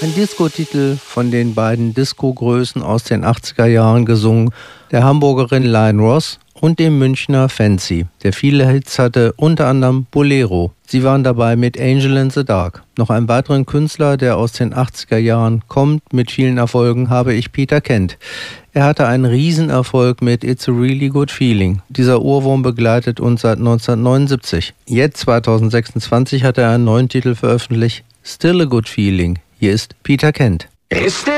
Ein Disco-Titel von den beiden Disco-Größen aus den 80er Jahren gesungen, der Hamburgerin Lion Ross und dem Münchner Fancy, der viele Hits hatte, unter anderem Bolero. Sie waren dabei mit Angel in the Dark. Noch einen weiteren Künstler, der aus den 80er Jahren kommt, mit vielen Erfolgen, habe ich Peter Kent. Er hatte einen Riesenerfolg mit It's a Really Good Feeling. Dieser Ohrwurm begleitet uns seit 1979. Jetzt, 2026, hat er einen neuen Titel veröffentlicht, Still a Good Feeling. Hier ist Peter Kent.